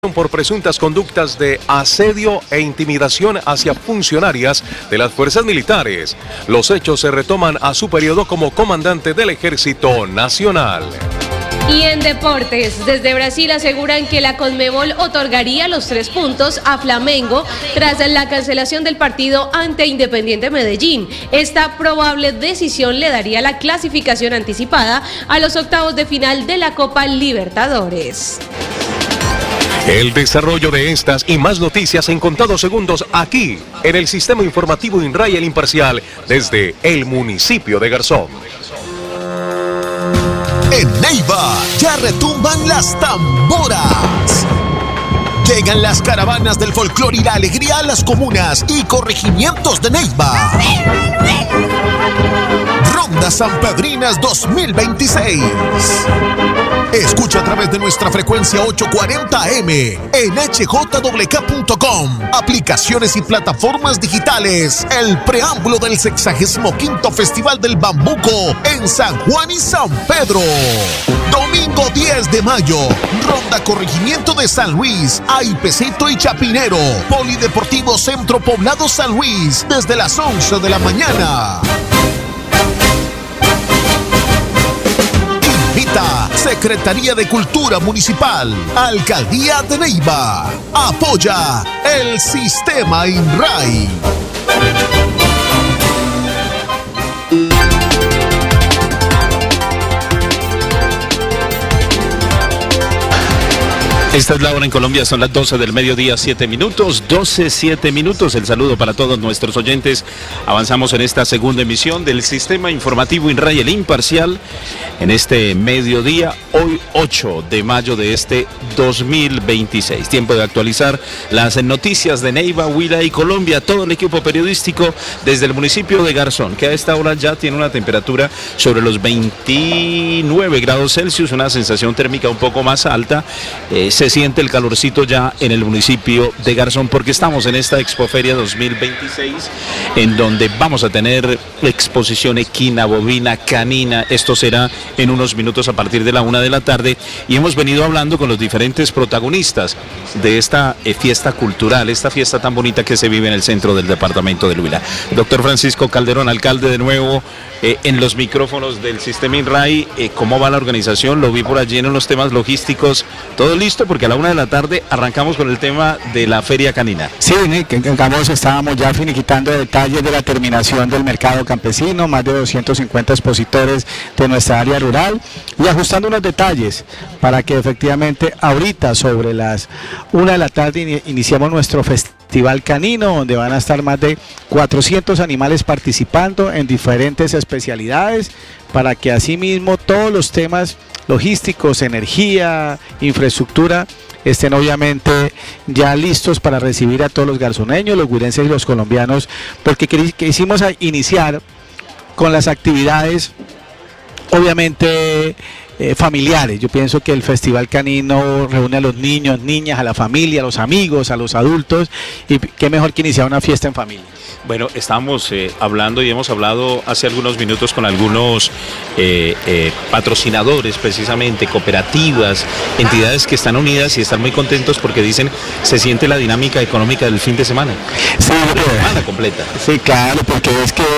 por presuntas conductas de asedio e intimidación hacia funcionarias de las fuerzas militares. Los hechos se retoman a su periodo como comandante del Ejército Nacional. Y en deportes, desde Brasil aseguran que la Conmebol otorgaría los 3 puntos a Flamengo tras la cancelación del partido ante Independiente Medellín. Esta probable decisión le daría la clasificación anticipada a los octavos de final de la Copa Libertadores. El desarrollo de estas y más noticias en contados segundos aquí, en el Sistema Informativo INRAI El Imparcial, desde el municipio de Garzón. En Neiva ya retumban las tamboras. Llegan las caravanas del folclore y la alegría a las comunas y corregimientos de Neiva. Ronda Sanpedrinas 2026. Escucha a través de nuestra frecuencia 840M en hjwk.com, aplicaciones y plataformas digitales. El preámbulo del 65º Festival del Bambuco en San Juan y San Pedro. Domingo 10 de mayo, Ronda Corregimiento de San Luis, Aipecito y Chapinero, Polideportivo Centro Poblado San Luis, desde las 11 de la mañana. Secretaría de Cultura Municipal, Alcaldía de Neiva. Apoya el Sistema INRAI. Esta es la hora en Colombia, son las 12 del mediodía, 7 minutos, 7 minutos. El saludo para todos nuestros oyentes. Avanzamos en esta segunda emisión del Sistema Informativo INRAI El Imparcial en este mediodía, hoy 8 de mayo de este 2026. Tiempo de actualizar las noticias de Neiva, Huila y Colombia. Todo el equipo periodístico desde el municipio de Garzón, que a esta hora ya tiene una temperatura sobre los 29 grados Celsius, una sensación térmica un poco más alta. Se siente el calorcito ya en el municipio de Garzón porque estamos en esta Expoferia 2026 en donde vamos a tener exposición equina, bovina, canina. Esto será en unos minutos a partir de la 1 de la tarde y hemos venido hablando con los diferentes protagonistas de esta fiesta cultural, esta fiesta tan bonita que se vive en el centro del departamento del Huila. Doctor Francisco Calderón, alcalde de nuevo en los micrófonos del Sistema INRAI. ¿Cómo va la organización? Lo vi por allí en los temas logísticos. ¿Todo listo? Porque a la 1 de la tarde arrancamos con el tema de la Feria Canina. Sí, estábamos ya finiquitando detalles de la terminación del mercado campesino, más de 250 expositores de nuestra área rural y ajustando unos detalles para que efectivamente ahorita sobre las 1 de la tarde iniciamos nuestro festival canino, donde van a estar más de 400 animales participando en diferentes especialidades para que asimismo todos los temas logísticos, energía, infraestructura, estén obviamente ya listos para recibir a todos los garzoneños, los huilenses y los colombianos, porque quisimos iniciar con las actividades obviamente familiares. Yo pienso que el Festival Canino reúne a los niños, niñas, a la familia, a los amigos, a los adultos, y qué mejor que iniciar una fiesta en familia. Bueno, estamos hablando y hemos hablado hace algunos minutos con algunos patrocinadores, precisamente, cooperativas, entidades que están unidas y están muy contentos porque dicen se siente la dinámica económica del fin de semana. Sí, semana completa. Sí, claro, porque es que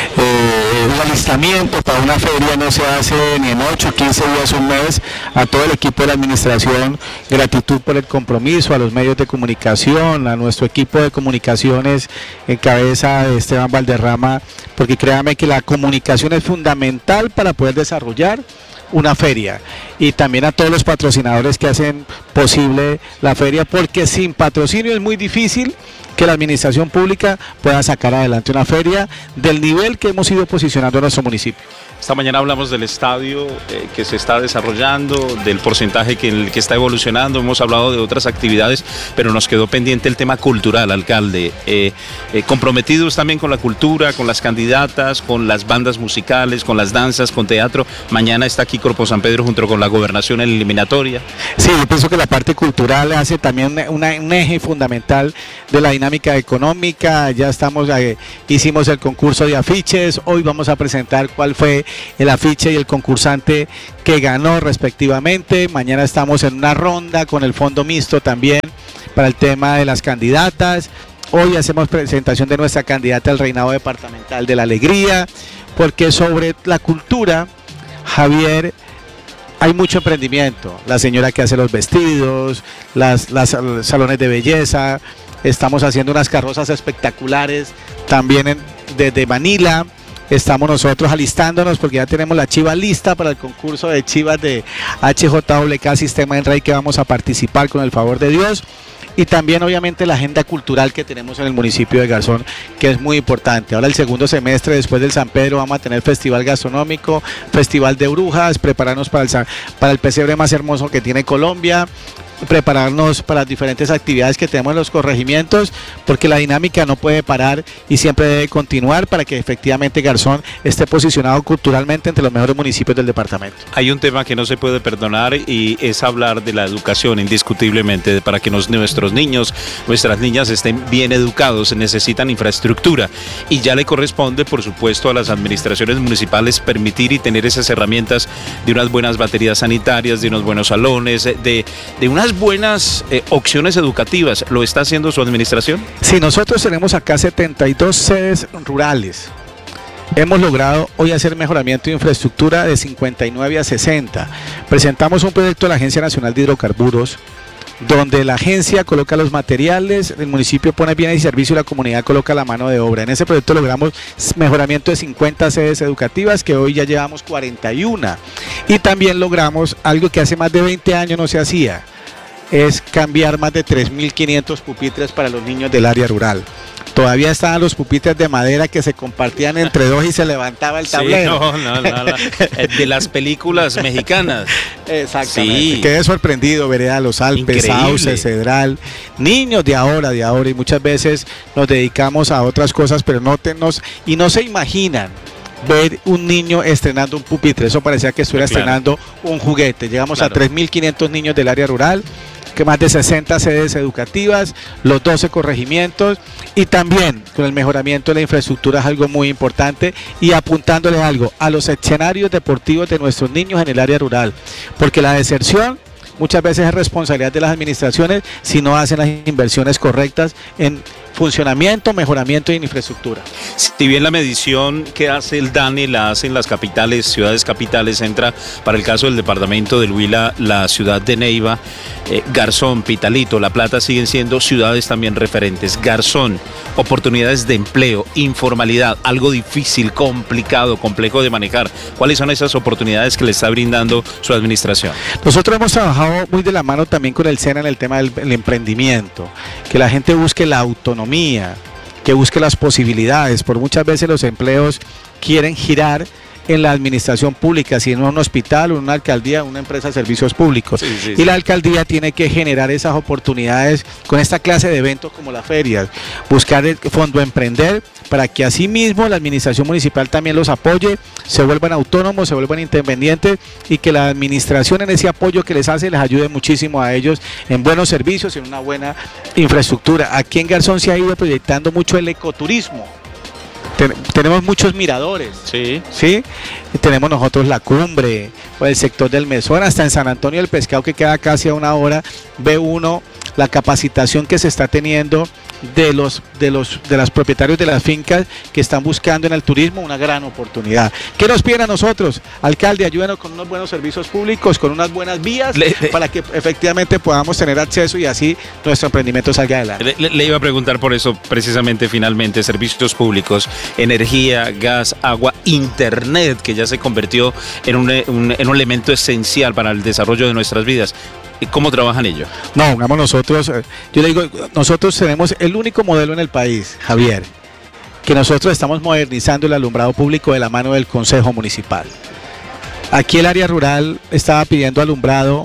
un alistamiento para una feria no se hace ni en 8, 15 días, un mes. A todo el equipo de la administración, gratitud por el compromiso, a los medios de comunicación, a nuestro equipo de comunicaciones en cabeza de Esteban Valderrama, porque créame que la comunicación es fundamental para poder desarrollar una feria, y también a todos los patrocinadores que hacen posible la feria, porque sin patrocinio es muy difícil que la administración pública pueda sacar adelante una feria del nivel que hemos ido posicionando en nuestro municipio. Esta mañana hablamos del estadio que se está desarrollando, del porcentaje que está evolucionando, hemos hablado de otras actividades, pero nos quedó pendiente el tema cultural, alcalde. Comprometidos también con la cultura, con las candidatas, con las bandas musicales, con las danzas, con teatro. Mañana está aquí Corpo San Pedro junto con la gobernación en la eliminatoria. Sí, yo pienso que la parte cultural hace también un eje fundamental de la dinámica económica, ya hicimos el concurso de afiches, hoy vamos a presentar cuál fue el afiche y el concursante que ganó respectivamente. Mañana estamos en una ronda con el fondo mixto también para el tema de las candidatas. Hoy hacemos presentación de nuestra candidata al reinado departamental de la alegría, porque sobre la cultura, Javier, hay mucho emprendimiento. La señora que hace los vestidos, las salones de belleza, estamos haciendo unas carrozas espectaculares también desde Manila. Estamos nosotros alistándonos porque ya tenemos la chiva lista para el concurso de chivas de HJWK Sistema en Rey, que vamos a participar con el favor de Dios. Y también obviamente la agenda cultural que tenemos en el municipio de Garzón, que es muy importante. Ahora el segundo semestre, después del San Pedro, vamos a tener festival gastronómico, festival de brujas, prepararnos para el pesebre más hermoso que tiene Colombia, prepararnos para las diferentes actividades que tenemos en los corregimientos, porque la dinámica no puede parar y siempre debe continuar para que efectivamente Garzón esté posicionado culturalmente entre los mejores municipios del departamento. Hay un tema que no se puede perdonar y es hablar de la educación, indiscutiblemente, para que nuestros niños, nuestras niñas estén bien educados, necesitan infraestructura y ya le corresponde, por supuesto, a las administraciones municipales permitir y tener esas herramientas de unas buenas baterías sanitarias, de unos buenos salones, de unas buenas opciones educativas. ¿Lo está haciendo su administración? Sí, nosotros tenemos acá 72 sedes rurales. Hemos logrado hoy hacer mejoramiento de infraestructura de 59 a 60. Presentamos un proyecto de la Agencia Nacional de Hidrocarburos, donde la agencia coloca los materiales, el municipio pone bienes y servicios y la comunidad coloca la mano de obra. En ese proyecto logramos mejoramiento de 50 sedes educativas, que hoy ya llevamos 41. Y también logramos algo que hace más de 20 años no se hacía, es cambiar más de 3.500 pupitres para los niños del área rural. Todavía estaban los pupitres de madera que se compartían entre dos y se levantaba el tablero. Sí, no. De las películas mexicanas. Exactamente. Sí. Quedé sorprendido, Vereda Los Alpes, Sauce, Cedral, niños de ahora, y muchas veces nos dedicamos a otras cosas, pero no se imaginan ver un niño estrenando un pupitre. Eso parecía que estuviera estrenando un juguete. Llegamos a 3.500 niños del área rural, que más de 60 sedes educativas, los 12 corregimientos, y también con el mejoramiento de la infraestructura es algo muy importante, y apuntándole algo a los escenarios deportivos de nuestros niños en el área rural, porque la deserción muchas veces es responsabilidad de las administraciones si no hacen las inversiones correctas en funcionamiento, mejoramiento y en infraestructura. Si bien la medición que hace el DANE la hacen las capitales, ciudades capitales, entra para el caso del departamento del Huila, la ciudad de Neiva, Garzón, Pitalito, La Plata siguen siendo ciudades también referentes. Garzón, oportunidades de empleo, informalidad, algo difícil, complicado, complejo de manejar. ¿Cuáles son esas oportunidades que le está brindando su administración? Nosotros hemos trabajado muy de la mano también con el SENA en el tema del emprendimiento, que la gente busque la autonomía, que busque las posibilidades. Por muchas veces los empleos quieren girar en la administración pública, si en un hospital o en una alcaldía, una empresa de servicios públicos. Y la alcaldía tiene que generar esas oportunidades con esta clase de eventos como las ferias, buscar el fondo emprender para que así mismo la administración municipal también los apoye, se vuelvan autónomos, se vuelvan independientes, y que la administración en ese apoyo que les hace les ayude muchísimo a ellos en buenos servicios y en una buena infraestructura. Aquí en Garzón se ha ido proyectando mucho el ecoturismo. Tenemos muchos miradores, ¿sí? Tenemos nosotros la cumbre, o el sector del Mesón, hasta en San Antonio del Pescado, que queda casi a una hora, ve uno la capacitación que se está teniendo de los propietarios de las fincas que están buscando en el turismo una gran oportunidad. ¿Qué nos piden a nosotros? Alcalde, ayúdenos con unos buenos servicios públicos, con unas buenas vías, para que efectivamente podamos tener acceso y así nuestro emprendimiento salga adelante. Le iba a preguntar por eso precisamente, finalmente, servicios públicos, energía, gas, agua, internet, que ya se convirtió en un elemento esencial para el desarrollo de nuestras vidas. ¿Cómo trabajan ellos? No, digamos nosotros, yo le digo, nosotros tenemos el único modelo en el país, Javier, que nosotros estamos modernizando el alumbrado público de la mano del Consejo Municipal. Aquí el área rural estaba pidiendo alumbrado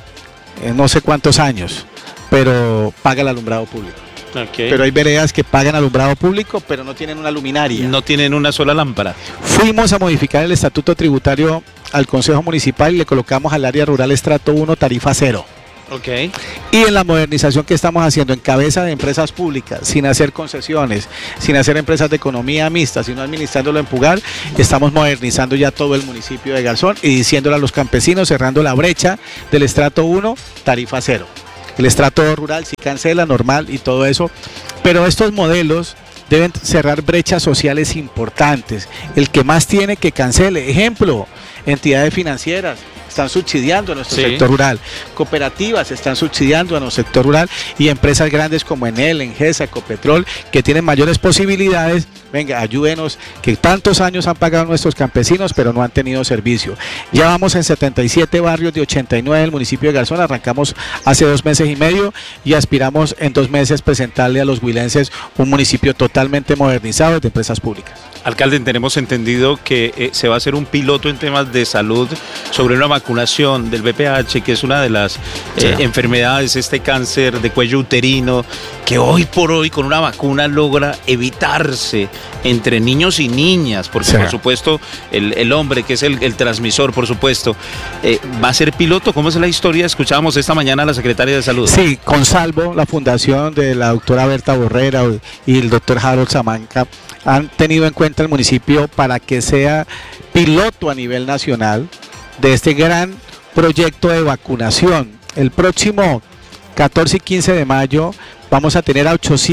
no sé cuántos años, pero paga el alumbrado público. Okay. Pero hay veredas que pagan alumbrado público, pero no tienen una luminaria. No tienen una sola lámpara. Fuimos a modificar el estatuto tributario al Consejo Municipal y le colocamos al área rural estrato 1 tarifa 0. Okay. Y en la modernización que estamos haciendo en cabeza de empresas públicas, sin hacer concesiones, sin hacer empresas de economía mixta, sino administrándolo en Pugar, estamos modernizando ya todo el municipio de Garzón y diciéndole a los campesinos, cerrando la brecha del estrato 1, tarifa 0. El estrato rural sí cancela, normal y todo eso, pero estos modelos deben cerrar brechas sociales importantes. El que más tiene que cancele. Ejemplo, entidades financieras están subsidiando a nuestro sector rural, cooperativas están subsidiando a nuestro sector rural y empresas grandes como Enel, Engesa, Ecopetrol, que tienen mayores posibilidades. Venga, ayúdenos, que tantos años han pagado nuestros campesinos, pero no han tenido servicio. Ya vamos en 77 barrios de 89 del municipio de Garzón, arrancamos hace 2 meses y medio y aspiramos en 2 meses presentarle a los huilenses un municipio totalmente modernizado de empresas públicas. Alcalde, tenemos entendido que se va a hacer un piloto en temas de salud sobre una vacunación del VPH, que es una de las enfermedades, este cáncer de cuello uterino, que hoy por hoy con una vacuna logra evitarse entre niños y niñas, porque por supuesto el hombre, que es el transmisor, por supuesto, va a ser piloto. ¿Cómo es la historia? Escuchábamos esta mañana a la secretaria de Salud. Sí, con Salvo, la fundación de la doctora Berta Borrera y el doctor Harold Samanca han tenido en cuenta el municipio para que sea piloto a nivel nacional de este gran proyecto de vacunación. El próximo 14 y 15 de mayo vamos a tener a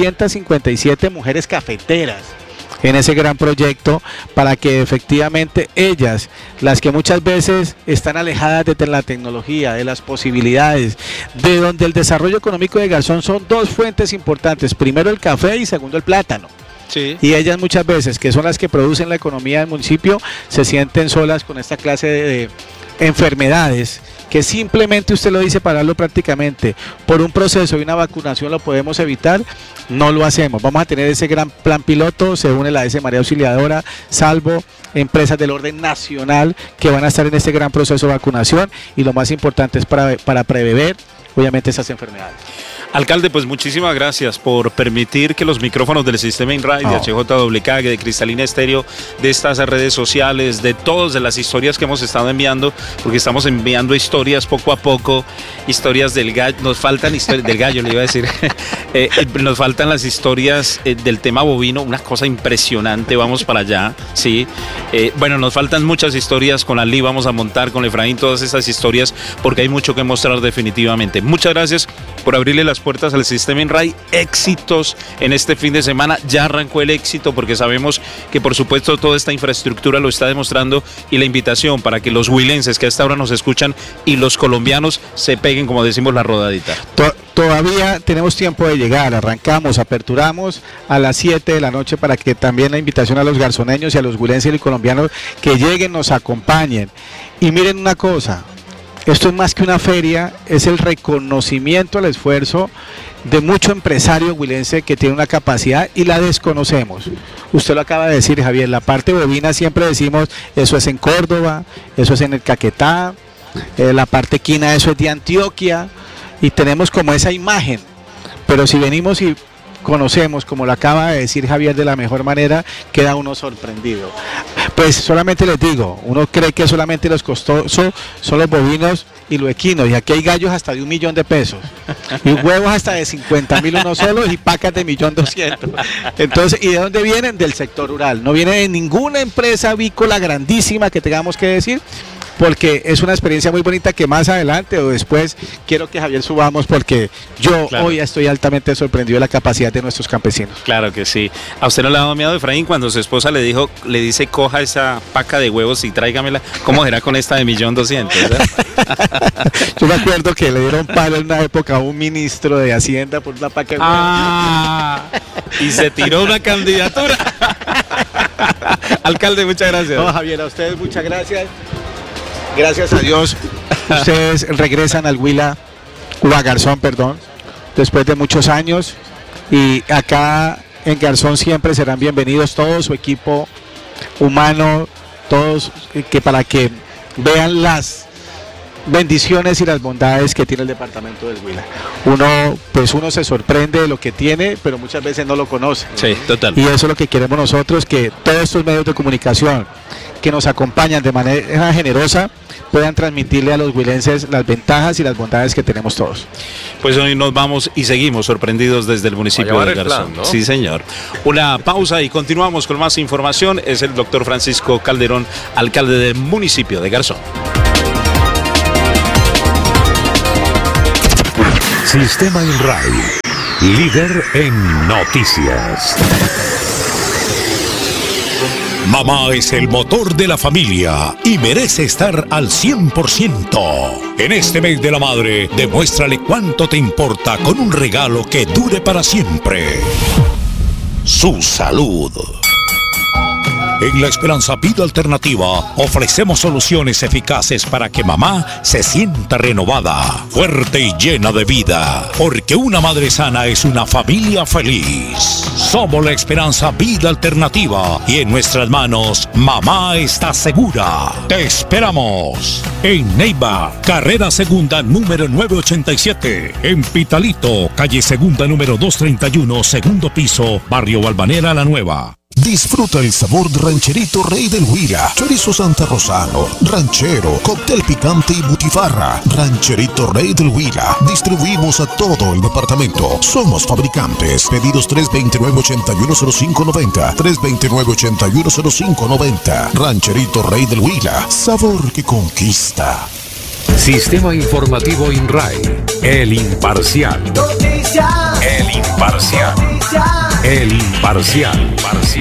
857 mujeres cafeteras en ese gran proyecto para que efectivamente ellas, las que muchas veces están alejadas de la tecnología, de las posibilidades, de donde el desarrollo económico de Garzón son 2 fuentes importantes, primero el café y segundo el plátano. Sí. Y ellas muchas veces, que son las que producen la economía del municipio, se sienten solas con esta clase de enfermedades que simplemente usted lo dice pararlo prácticamente por un proceso y una vacunación lo podemos evitar. No lo hacemos. Vamos a tener ese gran plan piloto, se une la S María Auxiliadora, Salvo, empresas del orden nacional que van a estar en este gran proceso de vacunación y lo más importante es para prever obviamente esas enfermedades. Alcalde, pues muchísimas gracias por permitir que los micrófonos del Sistema INRAE, de HJWK, de Cristalina Estéreo, de estas redes sociales, de todas las historias que hemos estado enviando, porque estamos enviando historias poco a poco, historias del gallo, nos faltan historias del gallo, le iba a decir, nos faltan las historias del tema bovino, una cosa impresionante, vamos para allá, sí. Bueno, nos faltan muchas historias, con Ali vamos a montar, con Efraín, todas esas historias, porque hay mucho que mostrar definitivamente. Muchas gracias por abrirle las puertas al Sistema INRAE. Éxitos en este fin de semana. Ya arrancó el éxito porque sabemos que por supuesto toda esta infraestructura lo está demostrando, y la invitación para que los huilenses que a esta hora nos escuchan y los colombianos se peguen, como decimos, la rodadita. Todavía tenemos tiempo de llegar, arrancamos, aperturamos a las 7 de la noche para que también la invitación a los garzoneños y a los huilenses y colombianos que lleguen, nos acompañen. Y miren una cosa, esto es más que una feria, es el reconocimiento al esfuerzo de mucho empresario huilense que tiene una capacidad y la desconocemos. Usted lo acaba de decir, Javier, la parte bovina siempre decimos, eso es en Córdoba, eso es en el Caquetá, la parte equina, eso es de Antioquia, y tenemos como esa imagen, pero si venimos y conocemos, como lo acaba de decir Javier de la mejor manera, queda uno sorprendido. Pues solamente les digo, uno cree que solamente los costosos son los bovinos y los equinos, y aquí hay gallos hasta de $1.000.000 pesos, y huevos hasta de 50.000 uno solo, y pacas de 1.200.000. Entonces, ¿y de dónde vienen? Del sector rural, no viene de ninguna empresa avícola grandísima que tengamos que decir, porque es una experiencia muy bonita que más adelante o después quiero que Javier subamos, porque yo hoy estoy altamente sorprendido de la capacidad de nuestros campesinos. Claro que sí. ¿A usted no le ha dado miedo, Efraín, cuando su esposa le dice coja esa paca de huevos y tráigamela? ¿Cómo será con esta de 1.200.000? Yo me acuerdo que le dieron palo en una época a un ministro de Hacienda por una paca de huevos. Y se tiró una candidatura. Alcalde, muchas gracias. No, Javier, a ustedes muchas gracias. Gracias a Dios, ustedes regresan al Huila, o a Garzón, perdón, después de muchos años, y acá en Garzón siempre serán bienvenidos, todo su equipo humano, todos, para que vean las bendiciones y las bondades que tiene el departamento del Huila. Uno se sorprende de lo que tiene, pero muchas veces no lo conoce. Sí, total. Y eso es lo que queremos nosotros, que todos estos medios de comunicación que nos acompañan de manera generosa puedan transmitirle a los huilenses las ventajas y las bondades que tenemos todos. Pues hoy nos vamos y seguimos sorprendidos desde el municipio de Garzón. ¿No? Sí, señor. Una pausa y continuamos con más información. Es el doctor Francisco Calderón, alcalde del municipio de Garzón. Sistema INRAE, líder en noticias. Mamá es el motor de la familia y merece estar al 100%. En este mes de la madre, demuéstrale cuánto te importa con un regalo que dure para siempre. Su salud. En La Esperanza Vida Alternativa ofrecemos soluciones eficaces para que mamá se sienta renovada, fuerte y llena de vida. Porque una madre sana es una familia feliz. Somos La Esperanza Vida Alternativa y en nuestras manos mamá está segura. Te esperamos en Neiva, carrera segunda número 987. En Pitalito, calle segunda número 231, segundo piso, barrio Balvanera La Nueva. Disfruta el sabor de Rancherito Rey del Huila, chorizo Santa Rosano, ranchero, cóctel picante y butifarra. Rancherito Rey del Huila. Distribuimos a todo el departamento. Somos fabricantes. Pedidos 329-810590. 329-810590. Rancherito Rey del Huila. Sabor que conquista. Sistema Informativo INRAE, el imparcial. Noticias. El imparcial. Noticias. El imparcial.